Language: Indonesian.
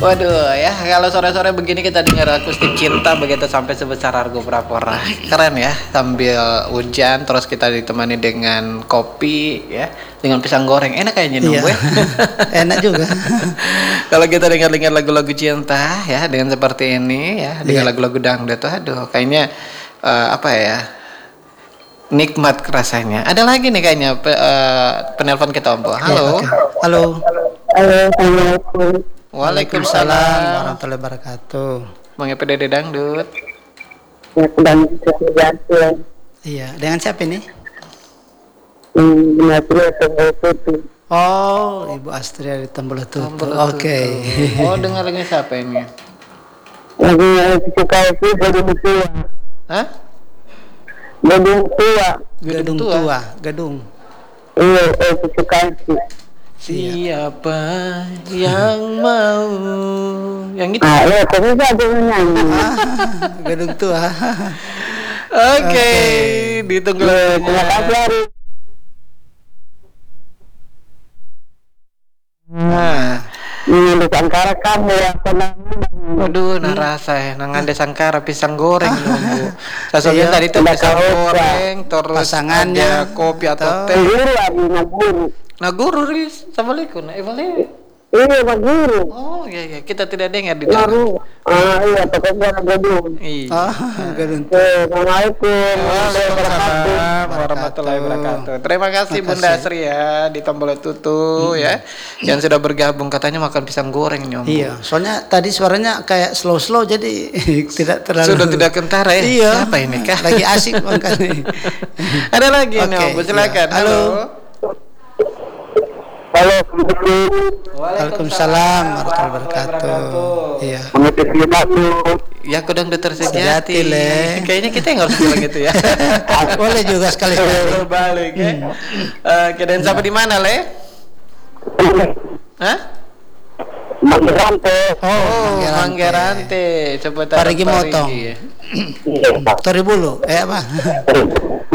Waduh ya, kalau sore-sore begini kita dengar akustik cinta begitu sampai sebesar Argo Prapora. Keren ya, sambil hujan terus kita ditemani dengan kopi ya, dengan pisang goreng. Enak kayaknya Iya. gue. Enak juga. Kalau kita dengar-dengar lagu-lagu cinta ya dengan seperti ini ya, dengan lagu-lagu dangdut, aduh kayaknya apa ya? Nikmat rasanya. Ada lagi nih kayaknya penelpon kita Om Bo. Halo. Ya, okay. Halo. Halo, Assalamualaikum. Waalaikumsalam warahmatullahi wabarakatuh. Mang PDD Dangdut. Ya, sedang jatuh. Iya, dengan siapa ini? Natria Tembolotutu. Oh, Ibu Astria di Tembolotutu. Oke. Oh, dengar lagi siapa ini? Lagi suka itu gedung tua. Hah? Gedung tua. Gedung tua, gedung. Iya, suka itu. Siapa yang mau? Yang itu. Ah, ya, kok bisa dia nyanyi? Gedung tua. Oke, ditunggu Terima kasih lagunya. Ari. Nah, Ini Sangkara kamu yang senang. waduh, narasa ya, nangan Sangkara pisang goreng nunggu. Saya tadi tuh pisang goreng, terus Pasangannya, ada kopi atau teh. Guru Abi Naguru. Nah, guru Riz, assalamualaikum. Nah, Iya, Pak Guru. oh iya, kita tidak dengar di dalam. Guru. Ah, iya, pokoknya gedung. Iya. Oh, gedung tua. Assalamualaikum. Waalaikumsalam warahmatullahi wabarakatuh. Terima kasih Bunda Asri ya di Tembolotutu ya, yang sudah bergabung katanya makan pisang goreng nih Om. Iya, soalnya tadi suaranya kayak slow jadi tidak terlalu. Sudah tidak kentara ya? Iya. Siapa ini kah? Lagi asik makanya. Ada lagi nih Oke, Om, silakan. iya. Halo. Halo, Waalaikumsalam warahmatullahi wabarakatuh. Iya. Ya kodang dokter Sejati, sejati. Le. Kayaknya kita yang harus bilang gitu ya. Boleh juga sekali-sekali. Balik ya. Oke, dan sampai di mana Le? Hah? Manggerante. Oh, Manggerante. Coba taruh Parigi Motong. Parigi. Tori Bulu, apa?